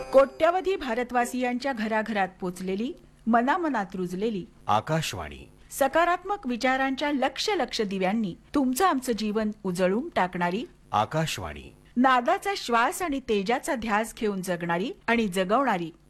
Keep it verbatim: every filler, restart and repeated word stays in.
कोट्यवधी भारतवासियांच्या घराघरात पोचलेली, मनामनात रुजलेली आकाशवाणी. सकारात्मक विचारांच्या लक्ष लक्ष दिव्यांनी तुमचं आमचं जीवन उजळून टाकणारी आकाशवाणी. नादाचा श्वास आणि तेजाचा ध्यास घेऊन जगणारी आणि जगवणारी